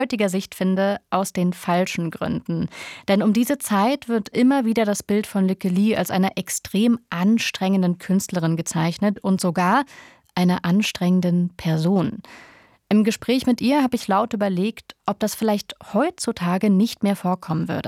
heutiger Sicht finde, aus den falschen Gründen. Denn um diese Zeit wird immer wieder das Bild von Lykke Li als einer extrem anstrengenden Künstlerin gezeichnet und sogar einer anstrengenden Person. Im Gespräch mit ihr habe ich laut überlegt, ob das vielleicht heutzutage nicht mehr vorkommen würde.